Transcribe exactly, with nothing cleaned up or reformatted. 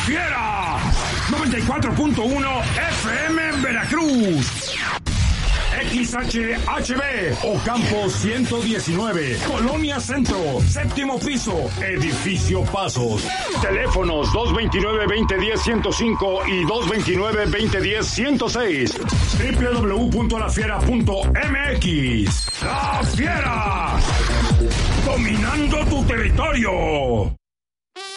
Fiera. noventa y cuatro punto uno F M en Veracruz. X H H B Ocampo ciento diecinueve, Colonia Centro, séptimo piso, Edificio Pasos. Teléfonos dos veintinueve, veinte diez, ciento cinco y dos veintinueve, veinte diez, ciento seis. doble u doble u doble u punto la fiera punto m x. La Fiera, dominando tu territorio.